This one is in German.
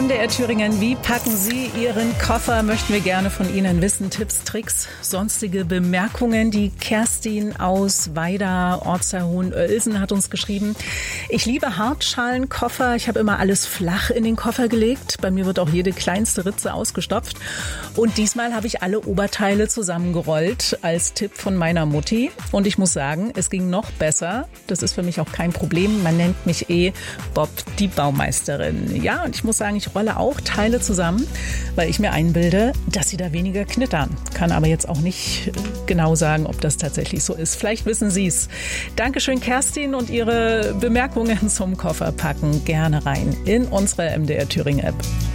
MDR Thüringen. Wie packen Sie Ihren Koffer? Möchten wir gerne von Ihnen wissen. Tipps, Tricks, sonstige Bemerkungen. Die Kerstin aus Weida, Ortsteil Hohenölsen, hat uns geschrieben: Ich liebe Hartschalenkoffer. Ich habe immer alles flach in den Koffer gelegt. Bei mir wird auch jede kleinste Ritze ausgestopft. Und diesmal habe ich alle Oberteile zusammengerollt als Tipp von meiner Mutti. Und ich muss sagen, es ging noch besser. Das ist für mich auch kein Problem. Man nennt mich Bob, die Baumeisterin. Ja, und ich muss sagen, ich rolle auch Teile zusammen, weil ich mir einbilde, dass sie da weniger knittern. Kann aber jetzt auch nicht genau sagen, ob das tatsächlich so ist. Vielleicht wissen Sie es. Dankeschön, Kerstin, und Ihre Bemerkungen zum Kofferpacken gerne rein in unsere MDR Thüringen App.